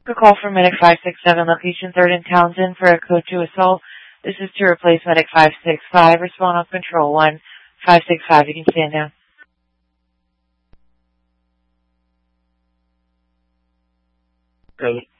A call from Medic 567, location 3rd and Townsend for a code 2 assault. This is to replace Medic 565. Respond on control 1. 565, you can stand down. Code